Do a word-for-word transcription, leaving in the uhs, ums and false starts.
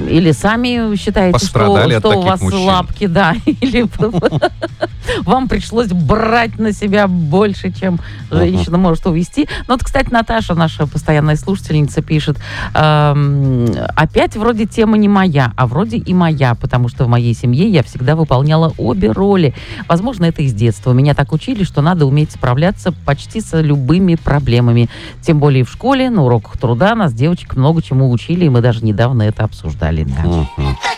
Или сами считаете, что, Пострадали от что у таких вас мужчин. лапки, да, или вам пришлось брать на себя больше, чем женщина может увести. Ну вот, кстати, Наташа, наша постоянная слушательница, пишет, эм, опять вроде тема не моя, а вроде и моя, потому что в моей семье я всегда выполняла обе роли. Возможно, это из детства. Меня так учили, что надо уметь справляться почти с любыми проблемами. Тем более в школе, на уроках труда нас девочек много чему учили, и мы даже недавно это обсуждали. Да. Мгм.